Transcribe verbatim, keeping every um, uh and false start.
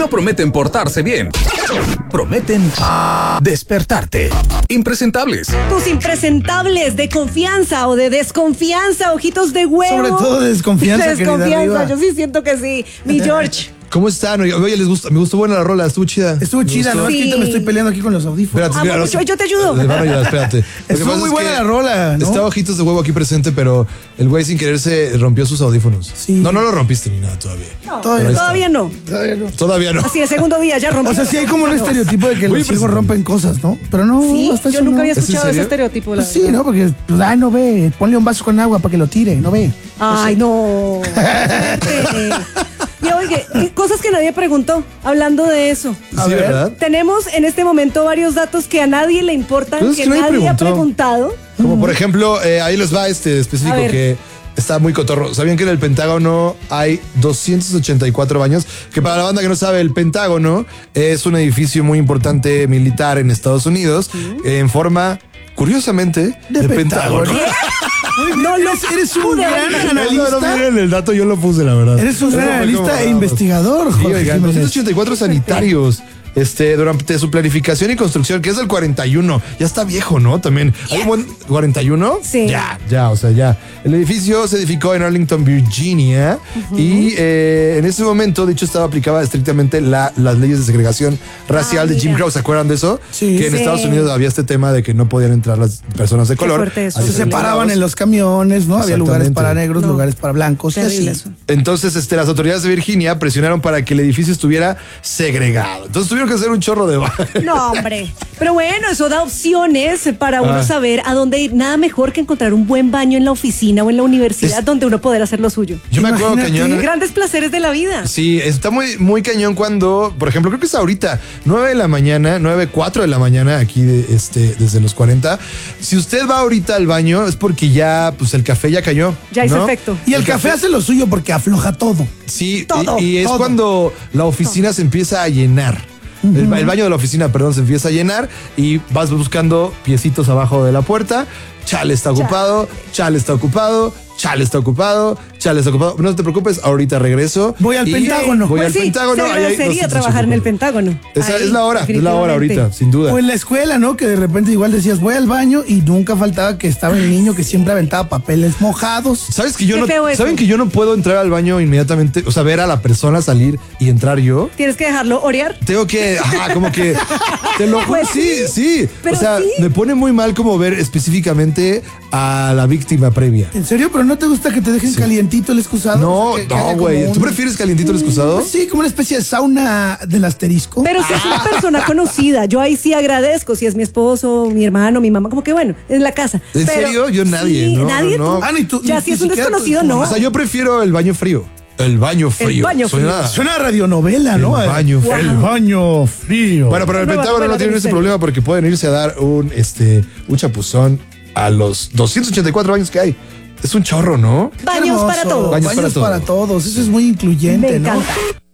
no prometen portarse bien. Prometen despertarte. Impresentables. Tus impresentables de confianza o de desconfianza, ojitos de huevo. Sobre todo de desconfianza, de desconfianza, querida Riva. yo sí siento que sí. Mi George. ¿Cómo están? Oye, oye, les gusta, me gustó buena la rola, estuvo chida. Estuvo Me chida, gustó. ¿no? Es que ahorita me estoy peleando aquí con los audífonos. Espérate, Ah, mira, bueno, los- yo te ayudo. Les van a ayudar, espérate. Lo que Estuvo pasa muy es buena que la rola, ¿no? Estaba Ojitos de Huevo aquí presente, pero el güey sin querer se rompió sus audífonos. Sí. No, no lo rompiste ni nada todavía. No, Todavía todavía, no. no. Todavía no. Todavía no. Así, el segundo día ya rompió. O sea, sí hay como un estereotipo de que Muy los hijos impresionante. rompen cosas, ¿no? Pero no, Sí, hasta yo eso nunca no. había ¿Es en escuchado ese serio? estereotipo. La Pues sí, verdad. ¿no? Porque, pues, ay, no ve, ponle un vaso con agua para que lo tire, no ve. Ay, no. Vete. Y oye, y cosas que nadie preguntó, hablando de eso. A Sí, ver. ¿verdad? Tenemos en este momento varios datos que a nadie le importan, Cosas que, que nadie nadie ha preguntó. preguntado. Como por ejemplo, eh, ahí les va este específico A ver. que está muy cotorro. ¿Sabían que en el Pentágono hay doscientos ochenta y cuatro baños? Que para la banda que no sabe, el Pentágono es un edificio muy importante militar en Estados Unidos, eh, en forma, curiosamente, De de, Pentágono. Pentágono. No lo Eres un pude gran imaginar. No, no, analista. miren el dato, yo lo puse, la verdad. Eres un Eso gran fue analista como- e investigador, Sí, Jorge oigan, Jiménez. doscientos ochenta y cuatro sanitarios. Este, durante su planificación y construcción, que es del cuarenta y uno. Ya está viejo, ¿no? También. ¿Hay un buen cuarenta y uno? Sí. Ya, ya, o sea, ya. El edificio se edificó en Arlington, Virginia. Y eh, en ese momento, de hecho, estaba aplicaba estrictamente la- las leyes de segregación racial Ah, de Jim mira. Crow. ¿Se acuerdan de eso? Sí. Que en Sí. Estados Unidos había este tema de que no podían entrar las personas de color. fuerte eso. a Se diferentes separaban lados. en los camiones, ¿no? Había lugares Exactamente. para negros, No. lugares para blancos y Terrible así. eso. Entonces, este, las autoridades de Virginia presionaron para que el edificio estuviera segregado. Entonces tuvieron que hacer un chorro de... No, hombre. Pero bueno, eso da opciones para uno Ah. saber a dónde ir. Nada mejor que encontrar un buen baño en la oficina o en la universidad Es- donde uno poder hacer lo suyo. Yo me acuerdo Imagínate. cañón. Grandes placeres de la vida. Sí, está muy, muy cañón cuando, por ejemplo, creo que es ahorita, nueve de la mañana, nueve, cuatro de la mañana, aquí de, este, desde los cuarenta. Si usted va ahorita al baño, es porque ya, pues el café ya cayó. Ya hizo ¿no? efecto. Y el, café, hace lo suyo porque afloja todo. Sí, Todo, y, y es todo. cuando la oficina se empieza a llenar. El, ba- el baño de la oficina, perdón, se empieza a llenar y vas buscando piecitos abajo de la puerta. Chale está ocupado, chale está ocupado, chale está ocupado, chale está ocupado. No te preocupes, ahorita regreso. Voy al Y Pentágono. Voy Pues al sí, Pentágono. se ahí hay agradecería doscientos trabajar en el ochenta y cuatro. Pentágono. Esa Ahí, es la hora, es la hora definitivamente. ahorita, sin duda. O en la escuela, ¿no? Que de repente igual decías, voy al baño y nunca faltaba que estaba el niño que siempre aventaba papeles mojados. ¿Sabes que yo Qué no, feo eso. ¿Saben que yo no puedo entrar al baño inmediatamente? O sea, ver a la persona salir y entrar yo. Tienes que dejarlo orear. Tengo que, ajá, como que, te lo juro, Pues sí, sí, sí. pero O sea, sí. me pone muy mal como ver específicamente a la víctima previa. ¿En serio? ¿Pero no te gusta que te dejen calientito el excusado? No, O sea, que- que no, haya como güey. un- ¿Tú prefieres calientito el excusado? Pues sí, como una especie de sauna del asterisco. Pero si es una persona conocida, yo ahí sí agradezco. Si es mi esposo, mi hermano, mi mamá, como que bueno, en la casa. ¿En Pero- serio? Yo nadie, sí, ¿no? Nadie. No, no. tú. Ah, ni tú- Ya ni- si ni es un siquiera tu- desconocido, tu no. O sea, yo prefiero el baño frío. El baño frío. baño frío. Suena- Suena a radionovela, ¿no? El baño frío. El baño frío. Bueno, pero el Nueva Pentágono novela no tiene de ese misterio. problema porque pueden irse a dar un, este, un chapuzón a los doscientos ochenta y cuatro baños que hay. Es un chorro, ¿no? Qué Baños hermoso. para todos. Baños Baños para para todos. todos. Eso es muy incluyente, Me ¿no? encanta.